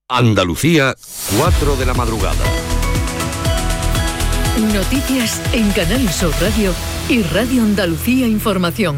Andalucía, 4 de la madrugada. Noticias en Canal Sur Radio y Radio Andalucía Información.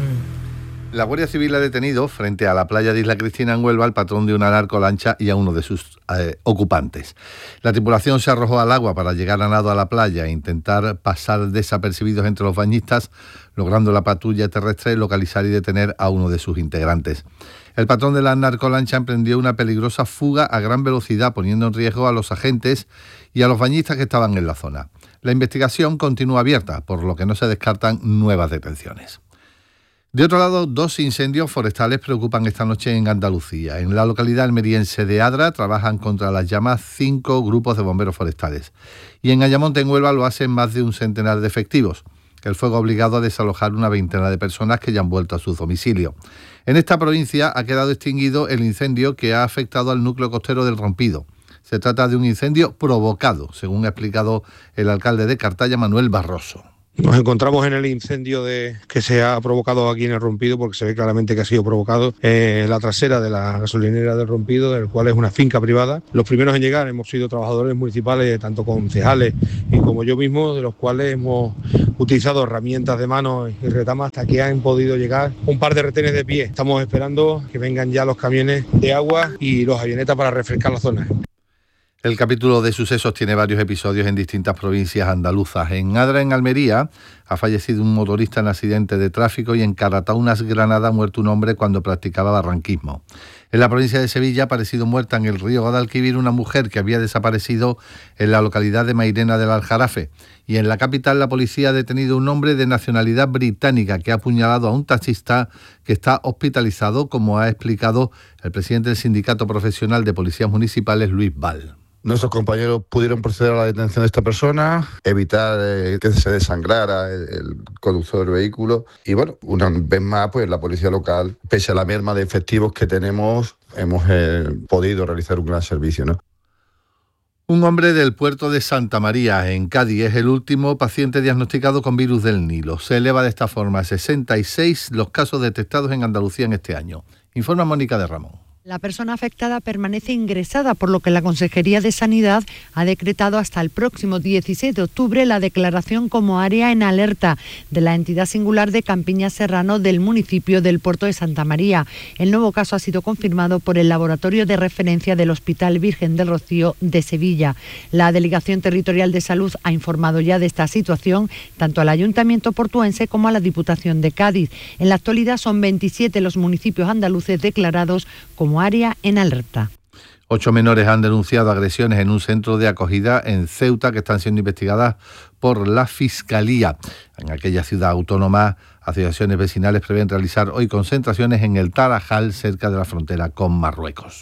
La Guardia Civil ha detenido frente a la playa de Isla Cristina en Huelva al patrón de una narcolancha y a uno de sus ocupantes. La tripulación se arrojó al agua para llegar a nado a la playa e intentar pasar desapercibidos entre los bañistas, logrando la patrulla terrestre localizar y detener a uno de sus integrantes. El patrón de la narcolancha emprendió una peligrosa fuga a gran velocidad, poniendo en riesgo a los agentes y a los bañistas que estaban en la zona. La investigación continúa abierta, por lo que no se descartan nuevas detenciones. De otro lado, 2 incendios forestales preocupan esta noche en Andalucía. En la localidad almeriense de Adra trabajan contra las llamas 5 grupos de bomberos forestales. Y en Ayamonte, en Huelva, lo hacen más de un centenar de efectivos. El fuego ha obligado a desalojar una veintena de personas que ya han vuelto a su domicilio. En esta provincia ha quedado extinguido el incendio que ha afectado al núcleo costero del Rompido. Se trata de un incendio provocado, según ha explicado el alcalde de Cartaya, Manuel Barroso. Nos encontramos en el incendio que se ha provocado aquí en el Rompido, porque se ve claramente que ha sido provocado en la trasera de la gasolinera del Rompido, el cual es una finca privada. Los primeros en llegar hemos sido trabajadores municipales, tanto concejales y como yo mismo, de los cuales hemos utilizado herramientas de mano y retamas hasta que han podido llegar un par de retenes de pie. Estamos esperando que vengan ya los camiones de agua y los avionetas para refrescar la zona. El capítulo de sucesos tiene varios episodios en distintas provincias andaluzas. En Adra, en Almería, ha fallecido un motorista en accidente de tráfico y en Carataunas, Granada, ha muerto un hombre cuando practicaba barranquismo. En la provincia de Sevilla ha aparecido muerta en el río Guadalquivir una mujer que había desaparecido en la localidad de Mairena del Aljarafe. Y en la capital, la policía ha detenido a un hombre de nacionalidad británica que ha apuñalado a un taxista que está hospitalizado, como ha explicado el presidente del Sindicato Profesional de Policías Municipales, Luis Val. Nuestros compañeros pudieron proceder a la detención de esta persona, evitar que se desangrara el conductor del vehículo y bueno, una vez más pues la policía local, pese a la merma de efectivos que tenemos, hemos podido realizar un gran servicio, ¿no? Un hombre del puerto de Santa María, en Cádiz, es el último paciente diagnosticado con virus del Nilo. Se eleva de esta forma a 66 los casos detectados en Andalucía en este año. Informa Mónica de Ramón. La persona afectada permanece ingresada, por lo que la Consejería de Sanidad ha decretado hasta el próximo 16 de octubre la declaración como área en alerta de la entidad singular de Campiñas Serrano del municipio del Puerto de Santa María. El nuevo caso ha sido confirmado por el laboratorio de referencia del Hospital Virgen del Rocío de Sevilla. La Delegación Territorial de Salud ha informado ya de esta situación tanto al Ayuntamiento portuense como a la Diputación de Cádiz. En la actualidad son 27 los municipios andaluces declarados como área en alerta. 8 menores han denunciado agresiones en un centro de acogida en Ceuta que están siendo investigadas por la Fiscalía. En aquella ciudad autónoma, asociaciones vecinales prevén realizar hoy concentraciones en el Tarajal, cerca de la frontera con Marruecos.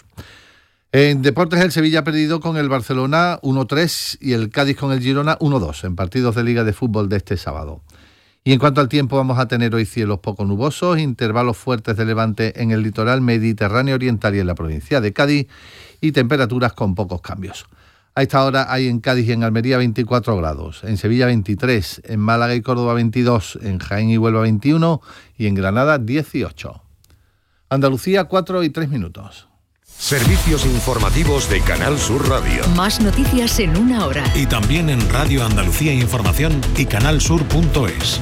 En deportes, el Sevilla ha perdido con el Barcelona 1-3 y el Cádiz con el Girona 1-2 en partidos de Liga de Fútbol de este sábado. Y en cuanto al tiempo, vamos a tener hoy cielos poco nubosos, intervalos fuertes de levante en el litoral mediterráneo oriental y en la provincia de Cádiz y temperaturas con pocos cambios. A esta hora hay en Cádiz y en Almería 24 grados, en Sevilla 23, en Málaga y Córdoba 22, en Jaén y Huelva 21 y en Granada 18. Andalucía 4:03. Servicios informativos de Canal Sur Radio. Más noticias en una hora. Y también en Radio Andalucía Información y canalsur.es.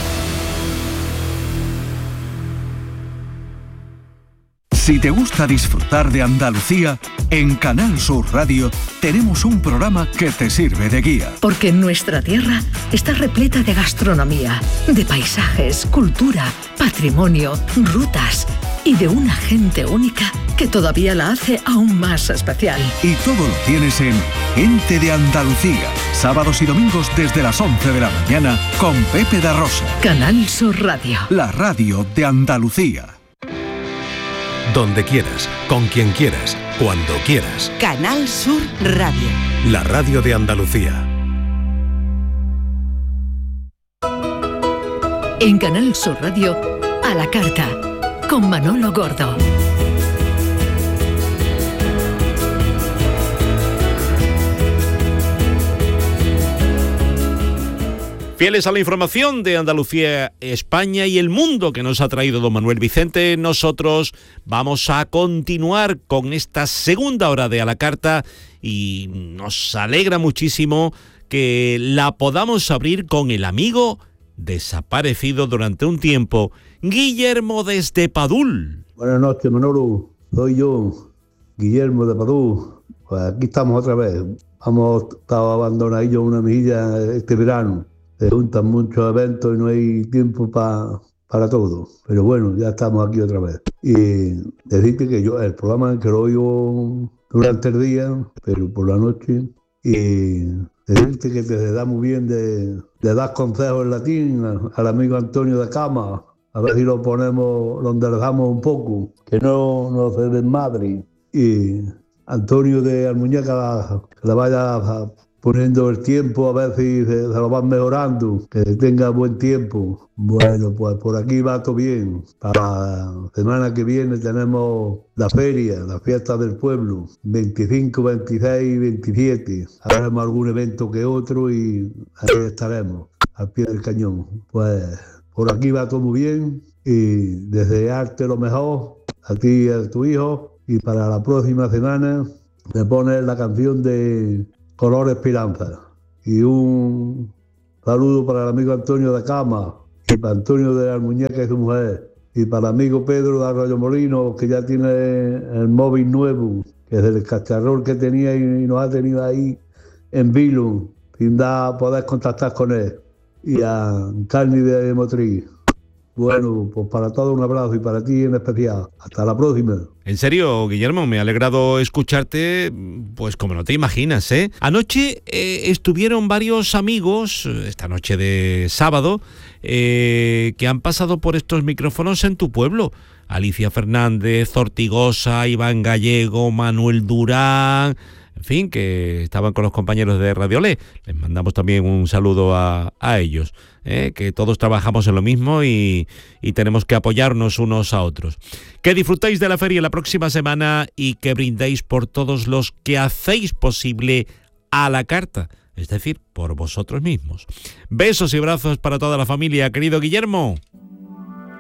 Si te gusta disfrutar de Andalucía, en Canal Sur Radio tenemos un programa que te sirve de guía. Porque nuestra tierra está repleta de gastronomía, de paisajes, cultura, patrimonio, rutas y de una gente única que todavía la hace aún más especial. Y todo lo tienes en Gente de Andalucía, sábados y domingos desde las 11 de la mañana con Pepe da Rosa. Canal Sur Radio. La radio de Andalucía. Donde quieras, con quien quieras, cuando quieras. Canal Sur Radio. La radio de Andalucía. En Canal Sur Radio, a la carta, con Manolo Gordo. Fieles a la información de Andalucía, España y el mundo que nos ha traído don Manuel Vicente, nosotros vamos a continuar con esta segunda hora de A la Carta y nos alegra muchísimo que la podamos abrir con el amigo desaparecido durante un tiempo, Guillermo desde Padul. Buenas noches, Manolo. Soy yo, Guillermo de Padul. Pues aquí estamos otra vez. Hemos estado abandonadillos una mejilla este verano. Se juntan muchos eventos y no hay tiempo para todo. Pero bueno, ya estamos aquí otra vez. Y decirte que yo, el programa que lo oigo durante el día, pero por la noche, y decirte que te da muy bien de dar consejos en latín al amigo Antonio de Cama, a ver si lo ponemos, lo enderezamos un poco, que no se desmadre. Y Antonio de Almuñeca, que le vaya poniendo el tiempo, a ver si se lo van mejorando, que tenga buen tiempo. Bueno, pues por aquí va todo bien. Para la semana que viene tenemos la feria, la fiesta del pueblo, 25, 26 y 27. Haremos algún evento que otro y ahí estaremos, al pie del cañón. Pues por aquí va todo muy bien y desearte lo mejor a ti y a tu hijo. Y para la próxima semana me pones la canción de Color Esperanza. Y un saludo para el amigo Antonio de Cama y para Antonio de Almuñeca y su mujer. Y para el amigo Pedro de Arroyo Molino, que ya tiene el móvil nuevo, que es el cacharrón que tenía y nos ha tenido ahí en vilo, sin poder contactar con él. Y a Carni de Motriz. Bueno, pues para todos un abrazo y para ti en especial. Hasta la próxima. En serio, Guillermo, me ha alegrado escucharte, pues como no te imaginas, ¿eh? Anoche estuvieron varios amigos, esta noche de sábado, que han pasado por estos micrófonos en tu pueblo. Alicia Fernández, Ortigosa, Iván Gallego, Manuel Durán, en fin, que estaban con los compañeros de Radio Le. Les mandamos también un saludo a ellos, que todos trabajamos en lo mismo y tenemos que apoyarnos unos a otros. Que disfrutéis de la feria la próxima semana y que brindéis por todos los que hacéis posible A la Carta, es decir, por vosotros mismos. Besos y abrazos para toda la familia, querido Guillermo.